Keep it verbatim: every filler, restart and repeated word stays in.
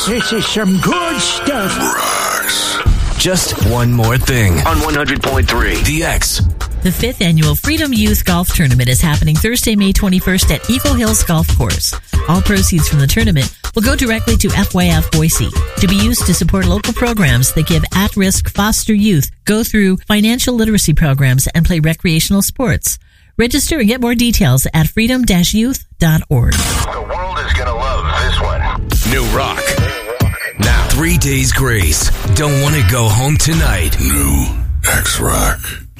This is some good stuff. Rocks. Just one more thing On one hundred point three. The X. The fifth annual Freedom Youth Golf Tournament is happening Thursday, May twenty-first at Eagle Hills Golf Course. All proceeds from the tournament will go directly to F Y F Boise to be used to support local programs that give at-risk foster youth go through financial literacy programs and play recreational sports. Register and get more details at freedom dash youth dot org. The world is going to love this one. New rock. Now, Three Days Grace. Don't want to go home tonight. New X-Rock.